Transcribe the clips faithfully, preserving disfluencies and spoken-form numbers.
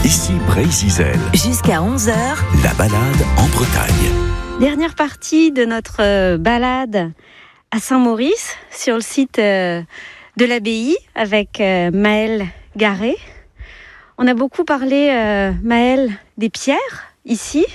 Ici Brésil. Jusqu'à onze heures. La balade en Bretagne. Dernière partie de notre balade à Saint-Maurice, sur le site de l'abbaye, avec Maëlle Garret. On a beaucoup parlé, euh, Maëlle, des pierres, ici.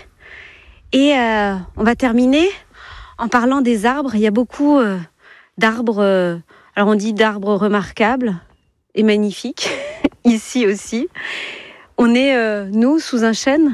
Et euh, on va terminer en parlant des arbres. Il y a beaucoup euh, d'arbres, euh, alors on dit d'arbres remarquables et magnifiques, ici aussi. On est, euh, nous, sous un chêne?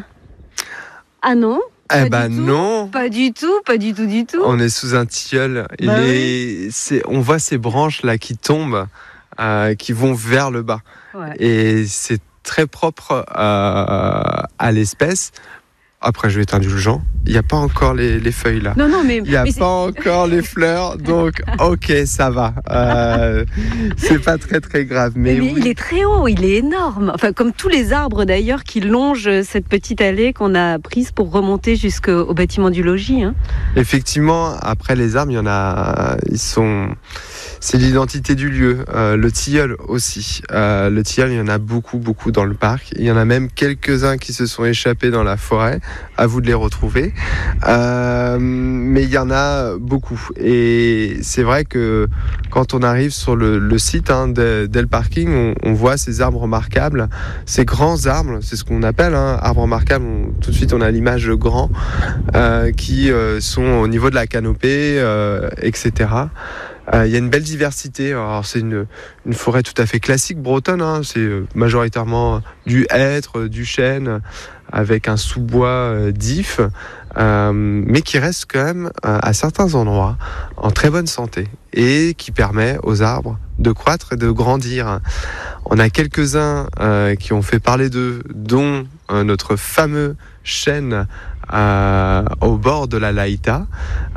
Ah non? Eh ben non. Pas du tout, pas du tout, du tout. On est sous un tilleul. Il bah est, oui. c'est, on voit ces branches là qui tombent, euh, qui vont vers le bas. Ouais. Et c'est très propre euh, à l'espèce. Après, je vais être indulgent. Il n'y a pas encore les, les feuilles là. Non, non, mais. Il n'y a mais pas encore les fleurs. Donc, ok, ça va. Euh, c'est pas très, très grave. Mais, mais oui. il est très haut, il est énorme. Enfin, comme tous les arbres d'ailleurs qui longent cette petite allée qu'on a prise pour remonter jusqu'au bâtiment du logis. Hein. Effectivement, après les arbres, il y en a. Ils sont. C'est l'identité du lieu. Euh, le tilleul aussi. Euh, le tilleul, il y en a beaucoup, beaucoup dans le parc. Il y en a même quelques-uns qui se sont échappés dans la forêt. À vous de les retrouver. Euh, mais il y en a beaucoup. Et c'est vrai que quand on arrive sur le, le site hein, de, dès le parking, on, on voit ces arbres remarquables, ces grands arbres, c'est ce qu'on appelle hein, arbres remarquables. On, tout de suite, on a l'image grand euh, qui euh, sont au niveau de la canopée, euh, et cetera. Il euh, y a une belle diversité. Alors, c'est une, une forêt tout à fait classique bretonne. Hein. C'est majoritairement du hêtre, du chêne, avec un sous-bois euh, d'if, euh, mais qui reste quand même euh, à certains endroits en très bonne santé et qui permet aux arbres de croître et de grandir. On a quelques-uns euh, qui ont fait parler d'eux, dont euh, notre fameux chêne Euh, au bord de la Laïta,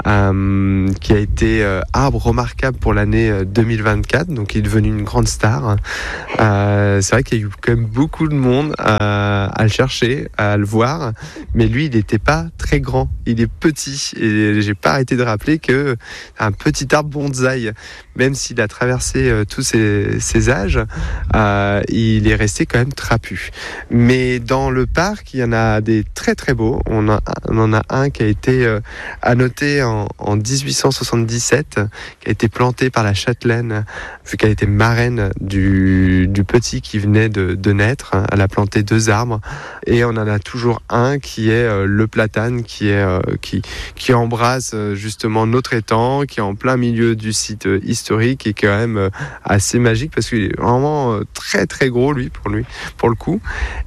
euh, qui a été euh, arbre remarquable pour l'année deux mille vingt-quatre, donc il est devenu une grande star. Euh, c'est vrai qu'il y a eu quand même beaucoup de monde euh, à le chercher, à le voir, mais lui, il n'était pas très grand, il est petit, et j'ai pas arrêté de rappeler que un petit arbre bonsaï, même s'il a traversé euh, tous ses, ses âges, euh, il est resté quand même trapu. Mais dans le parc, il y en a des très très beaux. On a On en a un qui a été euh, annoté en, en dix-huit cent soixante-dix-sept, qui a été planté par la châtelaine, vu qu'elle était marraine du, du petit qui venait de, de naître. Elle a planté deux arbres. Et on en a toujours un qui est euh, le platane, qui, est, euh, qui, qui embrasse euh, justement notre étang, qui est en plein milieu du site euh, historique et qui est quand même euh, assez magique parce qu'il est vraiment euh, très très gros, lui, pour lui, pour le coup.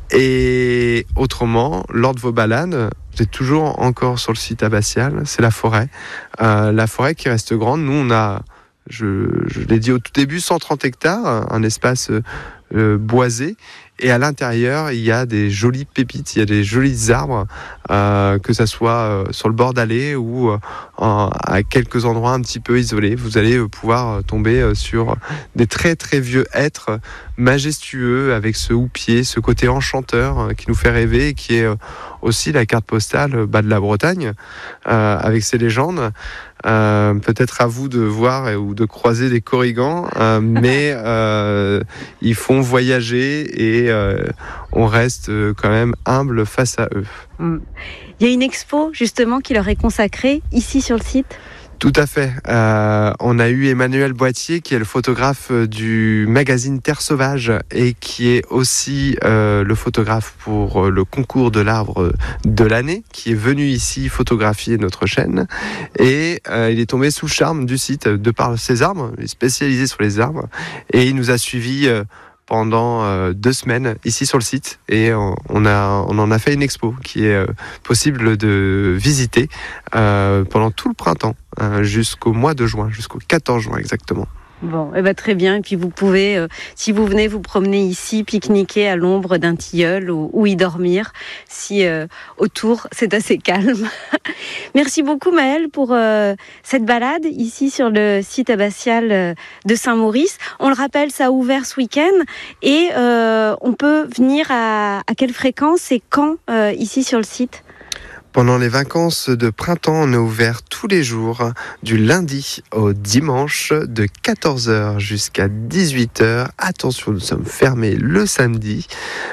Et autrement, lors de vos balades, vous êtes toujours encore sur le site abbatial, c'est la forêt. Euh, la forêt qui reste grande. Nous, on a, je, je l'ai dit au tout début, cent trente hectares, un espace euh, boisé. Et à l'intérieur, il y a des jolies pépites, il y a des jolis arbres, euh, que ça soit euh, sur le bord d'allée ou euh, en, à quelques endroits un petit peu isolés. Vous allez euh, pouvoir tomber euh, sur des très très vieux hêtres majestueux avec ce houppier, ce côté enchanteur euh, qui nous fait rêver et qui est euh, aussi la carte postale euh, bah, de la Bretagne euh, avec ses légendes. Euh, peut-être à vous de voir et, ou de croiser des corrigans, euh, mais euh, ils font voyager et euh, on reste quand même humble face à eux. Il y a une expo justement qui leur est consacrée ici sur le site. Tout à fait. Euh, on a eu Emmanuel Boitier, qui est le photographe du magazine Terre Sauvage et qui est aussi euh, le photographe pour le concours de l'arbre de l'année, qui est venu ici photographier notre chaîne. Et euh, il est tombé sous le charme du site de par ses arbres. Il est spécialisé sur les arbres et il nous a suivis euh, pendant euh, deux semaines ici sur le site et on, on, a, on en a fait une expo qui est euh, possible de visiter euh, pendant tout le printemps euh, jusqu'au mois de juin, jusqu'au quatorze juin exactement. Bon, eh ben très bien. Et puis vous pouvez, euh, si vous venez vous promener ici, pique-niquer à l'ombre d'un tilleul ou, ou y dormir, si euh, autour c'est assez calme. Merci beaucoup Maëlle pour euh, cette balade ici sur le site abbatial euh, de Saint-Maurice. On le rappelle, ça a ouvert ce week-end et euh, on peut venir à, à quelle fréquence et quand euh, ici sur le site ? Pendant les vacances de printemps, on est ouvert tous les jours, du lundi au dimanche, de quatorze heures jusqu'à dix-huit heures. Attention, nous sommes fermés le samedi.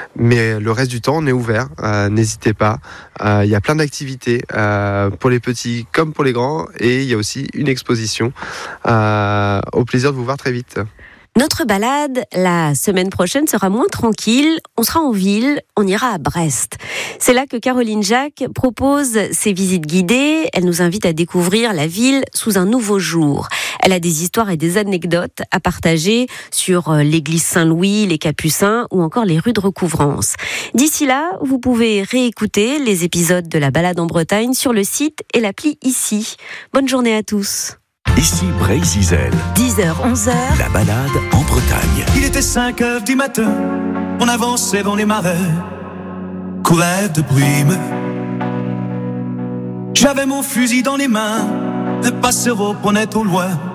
Mais le reste du temps, on est ouvert. Euh, n'hésitez pas. Euh, il y a plein d'activités euh, pour les petits comme pour les grands. Et il y a aussi une exposition. Euh, au plaisir de vous voir très vite. Notre balade, la semaine prochaine, sera moins tranquille. On sera en ville, on ira à Brest. C'est là que Caroline Jacques propose ses visites guidées. Elle nous invite à découvrir la ville sous un nouveau jour. Elle a des histoires et des anecdotes à partager sur l'église Saint-Louis, les Capucins ou encore les rues de Recouvrance. D'ici là, vous pouvez réécouter les épisodes de la balade en Bretagne sur le site et l'appli Ici. Bonne journée à tous. Ici Bray-Zizel. dix heures, onze heures. La balade en Bretagne. Il était cinq heures du matin, on avançait dans les marais, courait de brume. J'avais mon fusil dans les mains, le passereau prenait au loin